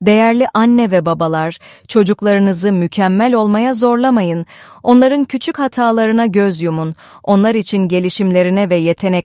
Değerli anne ve babalar, çocuklarınızı mükemmel olmaya zorlamayın. Onların küçük hatalarına göz yumun. Onlar için gelişimlerine ve yeteneklerine